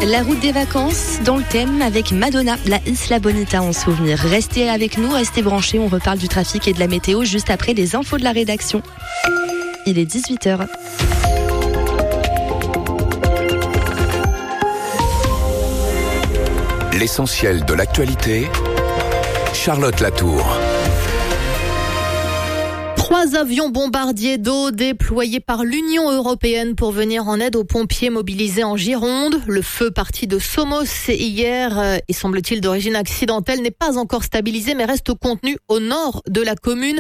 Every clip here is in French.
La route des vacances dans le thème avec Madonna, la Isla Bonita en souvenir. Restez avec nous, restez branchés, on reparle du trafic et de la météo juste après les infos de la rédaction. Il est 18h. L'essentiel de l'actualité, Charlotte Latour. 3 avions bombardiers d'eau déployés par l'Union européenne pour venir en aide aux pompiers mobilisés en Gironde. Le feu parti de Somos hier et semble-t-il d'origine accidentelle n'est pas encore stabilisé mais reste contenu au nord de la commune.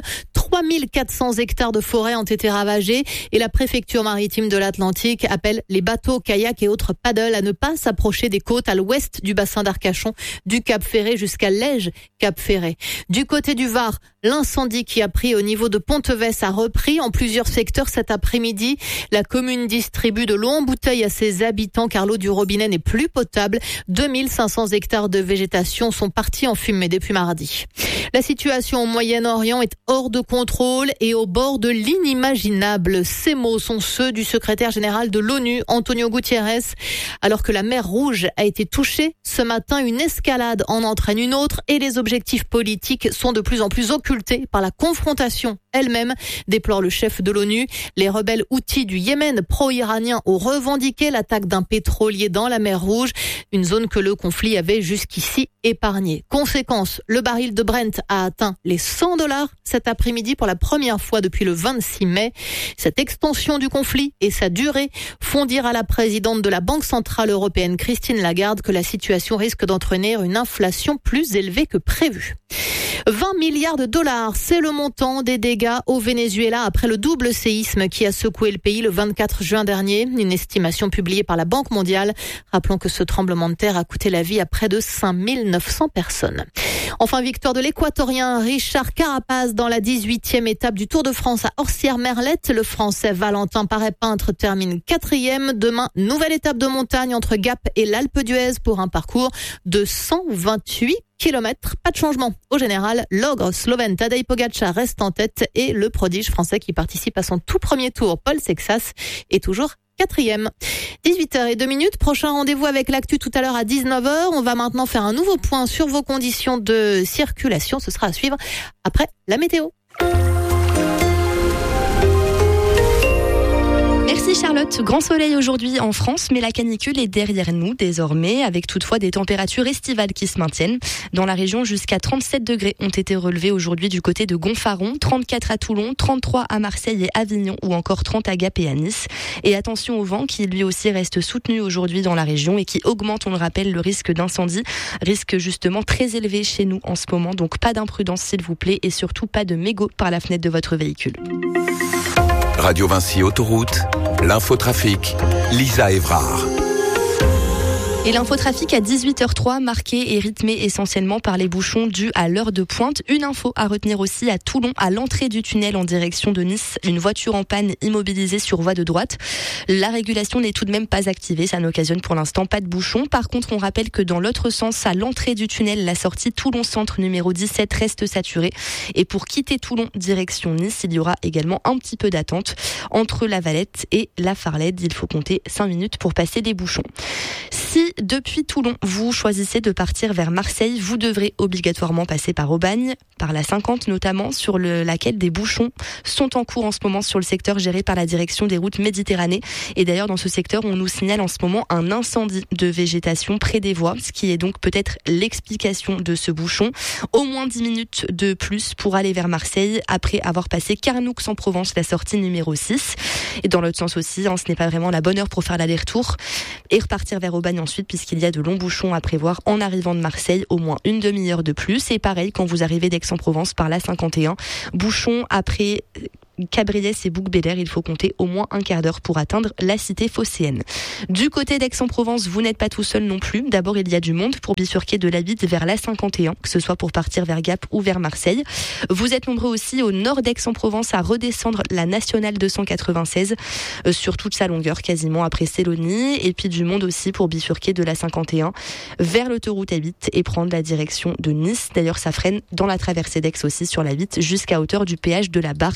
3400 hectares de forêt ont été ravagés et la préfecture maritime de l'Atlantique appelle les bateaux, kayaks et autres paddles à ne pas s'approcher des côtes à l'ouest du bassin d'Arcachon, du Cap Ferré jusqu'à Lège-Cap Ferré. Du côté du Var, l'incendie qui a pris au niveau de Pontevès a repris en plusieurs secteurs cet après-midi. La commune distribue de l'eau en bouteille à ses habitants car l'eau du robinet n'est plus potable. 2500 hectares de végétation sont partis en fumée depuis mardi. La situation au Moyen-Orient est hors de contrôle et au bord de l'inimaginable. Ces mots sont ceux du secrétaire général de l'ONU, Antonio Guterres. Alors que la mer Rouge a été touchée, ce matin, une escalade en entraîne une autre et les objectifs politiques sont de plus en plus occultés par la confrontation elle-même, déplore le chef de l'ONU. Les rebelles houthis du Yémen pro-iranien ont revendiqué l'attaque d'un pétrolier dans la mer Rouge, une zone que le conflit avait jusqu'ici épargnée. Conséquence, le baril de Brent a atteint les $100 cet après-midi pour la première fois depuis le 26 mai. Cette extension du conflit et sa durée font dire à la présidente de la Banque centrale européenne, Christine Lagarde, que la situation risque d'entraîner une inflation plus élevée que prévu. 20 milliards de dollars, c'est le montant des dégâts au Venezuela après le double séisme qui a secoué le pays le 24 juin dernier. Une estimation publiée par la Banque mondiale. Rappelons que ce tremblement de terre a coûté la vie à près de 5900 personnes. Enfin, victoire de l'Équatorien Richard Carapaz dans la 18e étape du Tour de France à Orsières-Merlette. Le Français Valentin Paré-Peintre termine 4e. Demain, nouvelle étape de montagne entre Gap et l'Alpe d'Huez pour un parcours de 128 km. Pas de changement. Au général, l'ogre slovène Tadej Pogačar reste en tête et le prodige français qui participe à son tout premier tour, Paul Sexas, est toujours 4e. 18h02, prochain rendez-vous avec l'actu tout à l'heure à 19h. On va maintenant faire un nouveau point sur vos conditions de circulation. Ce sera à suivre après la météo. Merci Charlotte. Grand soleil aujourd'hui en France, mais la canicule est derrière nous désormais, avec toutefois des températures estivales qui se maintiennent. Dans la région, jusqu'à 37 degrés ont été relevés aujourd'hui du côté de Gonfaron, 34 à Toulon, 33 à Marseille et Avignon, ou encore 30 à Gap et à Nice. Et attention au vent qui lui aussi reste soutenu aujourd'hui dans la région et qui augmente, on le rappelle, le risque d'incendie. Risque justement très élevé chez nous en ce moment, donc pas d'imprudence s'il vous plaît et surtout pas de mégots par la fenêtre de votre véhicule. Radio Vinci Autoroute, l'infotrafic, Lisa Evrard. Et l'infotrafic à 18h03, marqué et rythmé essentiellement par les bouchons dus à l'heure de pointe. Une info à retenir aussi à Toulon, à l'entrée du tunnel en direction de Nice. Une voiture en panne immobilisée sur voie de droite. La régulation n'est tout de même pas activée. Ça n'occasionne pour l'instant pas de bouchons. Par contre, on rappelle que dans l'autre sens, à l'entrée du tunnel, la sortie Toulon-Centre numéro 17 reste saturée. Et pour quitter Toulon, direction Nice, il y aura également un petit peu d'attente. Entre la Valette et la Farlède, il faut compter 5 minutes pour passer des bouchons. Si depuis Toulon, vous choisissez de partir vers Marseille, vous devrez obligatoirement passer par Aubagne, par la 50 notamment, sur laquelle des bouchons sont en cours en ce moment sur le secteur géré par la direction des routes Méditerranée. Et d'ailleurs, dans ce secteur, on nous signale en ce moment un incendie de végétation près des voies, ce qui est donc peut-être l'explication de ce bouchon. Au moins 10 minutes de plus pour aller vers Marseille, après avoir passé Carnoux-en-Provence, la sortie numéro 6. Et dans l'autre sens aussi, ce n'est pas vraiment la bonne heure pour faire l'aller-retour et repartir vers Aubagne ensuite, puisqu'il y a de longs bouchons à prévoir en arrivant de Marseille, au moins une demi-heure de plus. Et pareil, quand vous arrivez d'Aix-en-Provence par la 51, bouchons après Cabriès et Bouc-Bédère, il faut compter au moins un quart d'heure pour atteindre la cité phocéenne. Du côté d'Aix-en-Provence, vous n'êtes pas tout seul non plus. D'abord, il y a du monde pour bifurquer de la Vitte vers la 51, que ce soit pour partir vers Gap ou vers Marseille. Vous êtes nombreux aussi au nord d'Aix-en-Provence à redescendre la nationale 296 sur toute sa longueur, quasiment après Célonie. Et puis du monde aussi pour bifurquer de la 51 vers l'autoroute A8 et prendre la direction de Nice. D'ailleurs, ça freine dans la traversée d'Aix aussi sur la Vitte jusqu'à hauteur du péage de la Barque, mais c'est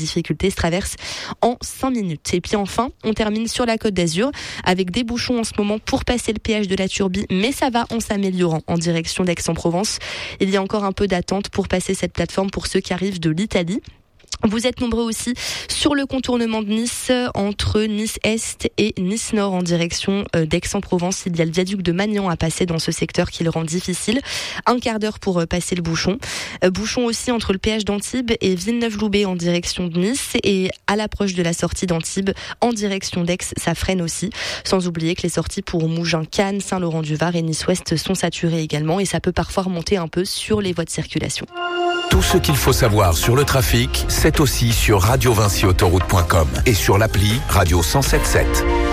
difficulté se traverse en 5 minutes. Et puis enfin, on termine sur la Côte d'Azur avec des bouchons en ce moment pour passer le péage de la Turbie, mais ça va en s'améliorant en direction d'Aix-en-Provence. Il y a encore un peu d'attente pour passer cette plateforme pour ceux qui arrivent de l'Italie. Vous êtes nombreux aussi sur le contournement de Nice, entre Nice-Est et Nice-Nord en direction d'Aix-en-Provence. Il y a le viaduc de Magnan à passer dans ce secteur qui le rend difficile. 1 quart d'heure pour passer le bouchon. Bouchon aussi entre le péage d'Antibes et Villeneuve-Loubet en direction de Nice. Et à l'approche de la sortie d'Antibes en direction d'Aix, ça freine aussi. Sans oublier que les sorties pour Mougins, Cannes, Saint-Laurent-du-Var et Nice-Ouest sont saturées également. Et ça peut parfois remonter un peu sur les voies de circulation. Tout ce qu'il faut savoir sur le trafic, c'est aussi sur radiovinciautoroute.com et sur l'appli Radio 107.7.